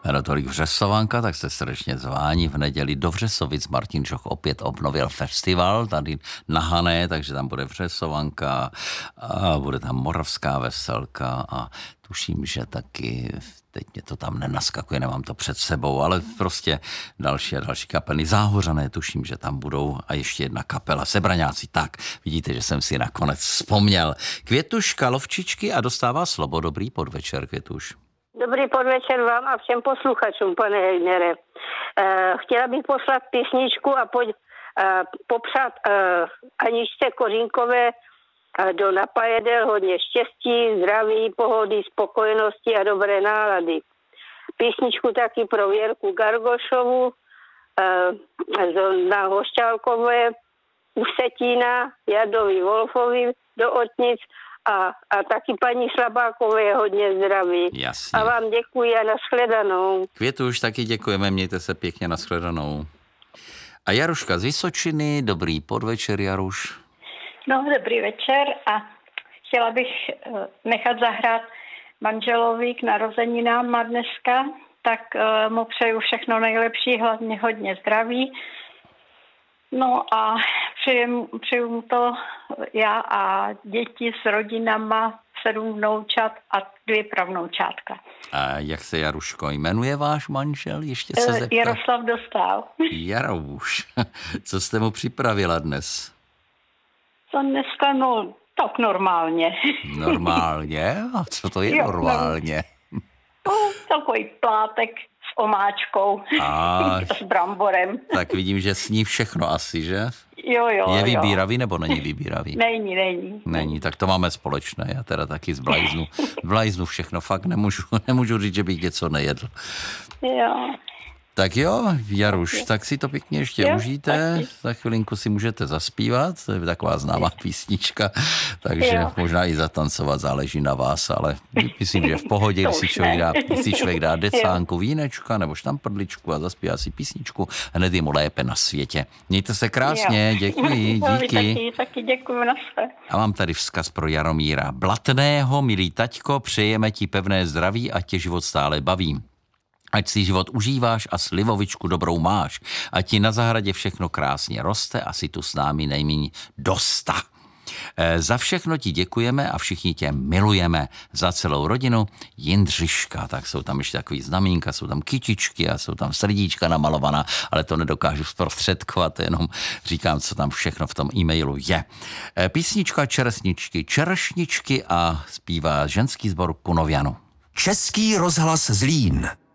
No tolik Vřesovanka, tak jste srdečně zváni v neděli do Vřesovic. Martin Čoch opět obnovil festival tady na Hané, takže tam bude Vřesovanka a bude tam Moravská veselka a tuším, že taky, teď mě to tam nenaskakuje, nemám to před sebou, ale prostě další a další kapely. Záhořané tuším, že tam budou a ještě jedna kapela, Sebraňáci. Tak, vidíte, že jsem si nakonec vzpomněl. Květuška Lovčičky a dostává slovo. Dobrý podvečer, Květuš. Dobrý podvečer vám a všem posluchačům, pane Hejnere. Chtěla bych poslat písničku a popřát Aničce Kořínkové do Napajedel hodně štěstí, zdraví, pohody, spokojenosti a dobré nálady. Písničku taky pro Věrku Gargošovu na Hošťálkové, u Setína, Jadovi Wolfovi do Otnic a taky paní Slabákové hodně zdraví. Jasně. A vám děkuji a nashledanou. Květuš, taky děkujeme, mějte se pěkně, nashledanou. A Jaruška z Vysočiny, dobrý podvečer, Jaruš. No, dobrý večer a chtěla bych nechat zahrát manželovi k narozeninám má dneska, tak mu přeju všechno nejlepší, hlavně hodně zdraví. No a přeju mu to já a děti s rodinama, 7 vnoučat a 2 pravnoučátka. A jak se, Jaruško, jmenuje váš manžel? Ještě se zeptám. Jaroslav Dostál. Jarouš, co jste mu připravila dnes? To dneska, no, tak normálně. Normálně? A co to je normálně? No, takový plátek s omáčkou, s bramborem. Tak vidím, že sní všechno asi, že? Jo. Je vybíravý nebo není vybíravý? Není. Tak to máme společné. Já teda taky zblajznu všechno. Fakt nemůžu říct, že bych něco nejedl. Jo. Tak jo, Jaruš, tak si to pěkně ještě užijte. Taky. Za chvilinku si můžete zaspívat, to je taková známá písnička, takže možná i zatancovat, záleží na vás, ale myslím, že v pohodě, když si člověk dá decánku vínečka nebo štamprdličku a zaspívá si písničku, hned je mu lépe na světě. Mějte se krásně, děkuji, díky. Taky děkuji, na své. A mám tady vzkaz pro Jaromíra Blatného. Milý taťko, přejeme ti pevné zdraví a tě život stále baví. Ať si život užíváš a slivovičku dobrou máš. Ať ti na zahradě všechno krásně roste a si tu s námi nejméně dosta. Za všechno ti děkujeme a všichni tě milujeme. Za celou rodinu Jindřiška. Tak jsou tam ještě takový znamínka, jsou tam kytičky a jsou tam srdíčka namalovaná, ale to nedokážu zprostředkovat, jenom říkám, co tam všechno v tom e-mailu je. Písnička Čerešničky a zpívá ženský sbor Punovianu. Český rozhlas Zlín.